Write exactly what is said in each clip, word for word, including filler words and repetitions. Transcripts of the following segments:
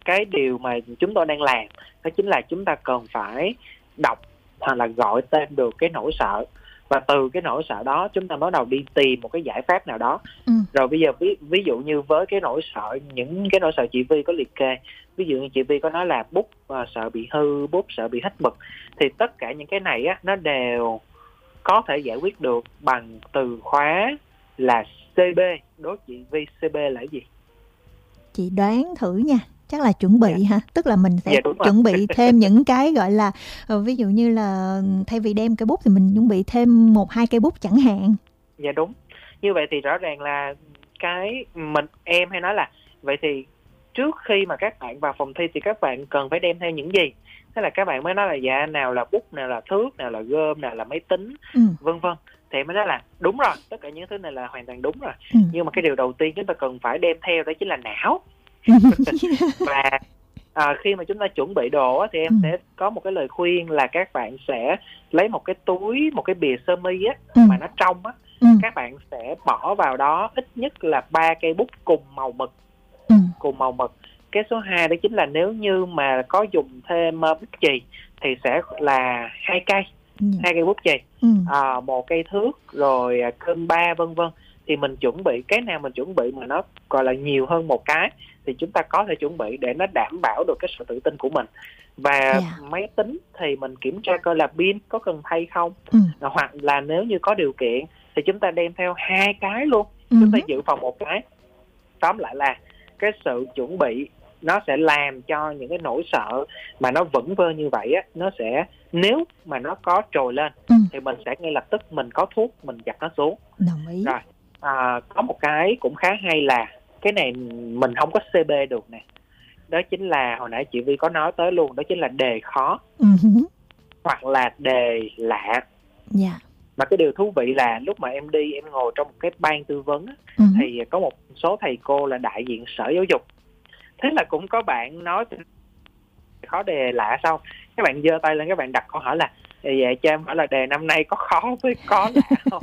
cái điều mà chúng tôi đang làm đó chính là chúng ta cần phải đọc hoặc là gọi tên được cái nỗi sợ, và từ cái nỗi sợ đó chúng ta bắt đầu đi tìm một cái giải pháp nào đó. Ừ. Rồi bây giờ ví, ví dụ như với cái nỗi sợ, những cái nỗi sợ chị Vi có liệt kê, ví dụ như chị Vi có nói là bút uh, sợ bị hư, bút sợ bị hết mực, thì tất cả những cái này á, nó đều có thể giải quyết được bằng từ khóa là xê bê. Đố chị Vi xê bê là cái gì? Chị đoán thử nha, chắc là chuẩn bị Dạ. ha, tức là mình sẽ Dạ, đúng rồi. chuẩn bị thêm những cái gọi là uh, ví dụ như là thay vì đem cây bút thì mình chuẩn bị thêm một hai cây bút chẳng hạn. Dạ đúng. Như vậy thì rõ ràng là cái mình em hay nói là vậy thì trước khi mà các bạn vào phòng thi thì các bạn cần phải đem theo những gì? Thế là các bạn mới nói là dạ nào là bút, nào là thước, nào là gôm, nào là máy tính, Ừ. vân vân. Thì mới nói là đúng rồi, tất cả những thứ này là hoàn toàn đúng rồi. Ừ. Nhưng mà cái điều đầu tiên chúng ta cần phải đem theo đó chính là não. Và à, khi mà chúng ta chuẩn bị đồ á, thì em Ừ. sẽ có một cái lời khuyên là các bạn sẽ lấy một cái túi, một cái bìa sơ mi á, Ừ. mà nó trong á. Ừ. Các bạn sẽ bỏ vào đó ít nhất là ba cây bút cùng màu mực. Ừ. Cùng màu mực. Cái số hai đó chính là nếu như mà có dùng thêm uh, bút chì thì sẽ là hai cây, Ừ. hai cây bút chì, Ừ. à, một cây thước, rồi uh, cơm ba, vân vân. Thì mình chuẩn bị cái nào mình chuẩn bị mà nó gọi là nhiều hơn một cái thì chúng ta có thể chuẩn bị để nó đảm bảo được cái sự tự tin của mình. Và Yeah. máy tính thì mình kiểm tra coi là pin có cần thay không. Ừ. Hoặc là nếu như có điều kiện thì chúng ta đem theo hai cái luôn, Ừ. chúng ta dự phòng một cái. Tóm lại là cái sự chuẩn bị nó sẽ làm cho những cái nỗi sợ mà nó vẩn vơ như vậy á, nó sẽ, nếu mà nó có trồi lên Ừ. thì mình sẽ ngay lập tức mình có thuốc mình dập nó xuống. Đồng ý. Rồi à, có một cái cũng khá hay là cái này mình không có xê bê được nè, đó chính là hồi nãy chị Vi có nói tới luôn, đó chính là đề khó. Ừ. Hoặc là đề lạ. Dạ. Mà cái điều thú vị là lúc mà em đi, em ngồi trong một cái ban tư vấn á, Ừ. thì có một số thầy cô là đại diện Sở Giáo dục. Thế là cũng có bạn nói khó đề lạ, xong các bạn giơ tay lên, các bạn đặt câu hỏi là dạ cho em hỏi là đề năm nay có khó với có lạ không?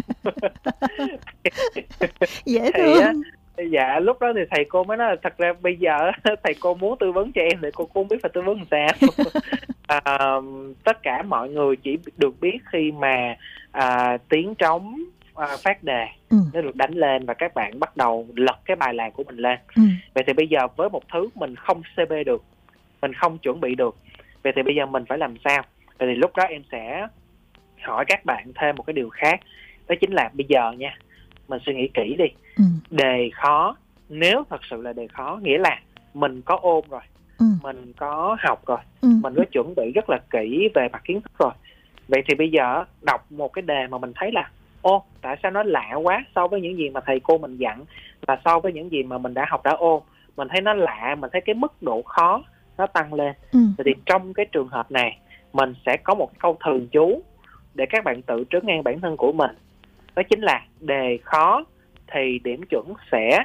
Dễ Thì á, thương. dạ lúc đó thì thầy cô mới nói là thật ra bây giờ thầy cô muốn tư vấn cho em thì cô cũng không biết phải tư vấn làm sao. à, tất cả mọi người chỉ được biết khi mà à, tiếng trống à, phát đề Ừ. nó được đánh lên và các bạn bắt đầu lật cái bài làn của mình lên. Ừ. Vậy thì bây giờ với một thứ mình không xê bê được, mình không chuẩn bị được, vậy thì bây giờ mình phải làm sao? Vậy thì lúc đó em sẽ hỏi các bạn thêm một cái điều khác, đó chính là bây giờ nha, mình suy nghĩ kỹ đi. Ừ. Đề khó, nếu thật sự là đề khó, nghĩa là mình có ôn rồi, Ừ. mình có học rồi, Ừ. mình có chuẩn bị rất là kỹ về mặt kiến thức rồi. Vậy thì bây giờ đọc một cái đề mà mình thấy là ô, tại sao nó lạ quá so với những gì mà thầy cô mình dặn, và so với những gì mà mình đã học đã ôn, mình thấy nó lạ, mình thấy cái mức độ khó nó tăng lên. Ừ. Vậy thì trong cái trường hợp này mình sẽ có một câu thường chú để các bạn tự trấn an bản thân của mình, đó chính là đề khó thì điểm chuẩn sẽ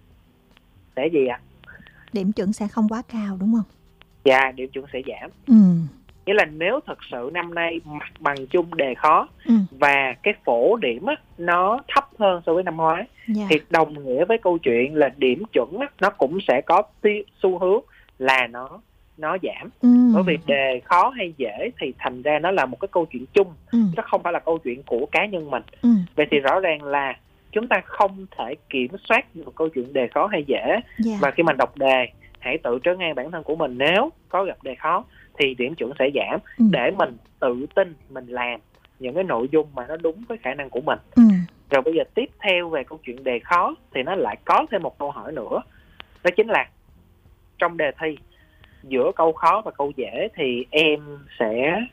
sẽ gì ạ? Điểm chuẩn sẽ không quá cao đúng không? Dạ, điểm chuẩn sẽ giảm. Ừ. Nghĩa là nếu thật sự năm nay mặt bằng chung đề khó Ừ. và cái phổ điểm á, nó thấp hơn so với năm ngoái, Dạ. thì đồng nghĩa với câu chuyện là điểm chuẩn á, nó cũng sẽ có xu hướng là nó nó giảm. Ừ. Bởi vì đề khó hay dễ thì thành ra nó là một cái câu chuyện chung, Ừ. nó không phải là câu chuyện của cá nhân mình. Ừ. Vậy thì rõ ràng là chúng ta không thể kiểm soát được câu chuyện đề khó hay dễ. Dạ. Và khi mình đọc đề, hãy tự trấn an bản thân của mình, nếu có gặp đề khó thì điểm chuẩn sẽ giảm, Ừ. để mình tự tin mình làm những cái nội dung mà nó đúng với khả năng của mình. Ừ. Rồi bây giờ tiếp theo về câu chuyện đề khó thì nó lại có thêm một câu hỏi nữa, đó chính là trong đề thi giữa câu khó và câu dễ thì em sẽ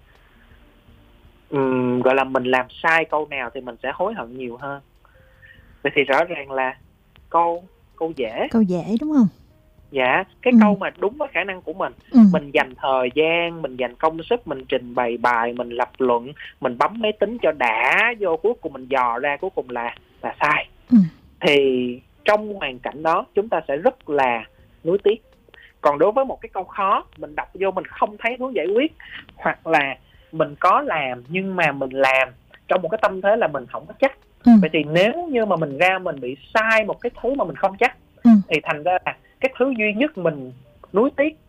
um, gọi là mình làm sai câu nào thì mình sẽ hối hận nhiều hơn. Vậy thì rõ ràng là câu câu dễ. Câu dễ đúng không? Dạ, cái Ừ. câu mà đúng với khả năng của mình, Ừ. mình dành thời gian, mình dành công sức, mình trình bày bài, mình lập luận, mình bấm máy tính cho đã vô, cuối cùng mình dò ra cuối cùng là là sai. Ừ. Thì trong hoàn cảnh đó chúng ta sẽ rất là nuối tiếc. Còn đối với một cái câu khó, mình đọc vô mình không thấy hướng giải quyết, hoặc là mình có làm nhưng mà mình làm trong một cái tâm thế là mình không có chắc. Ừ. Vậy thì nếu như mà mình ra mình bị sai một cái thứ mà mình không chắc, Ừ. thì thành ra là cái thứ duy nhất mình nuối tiếc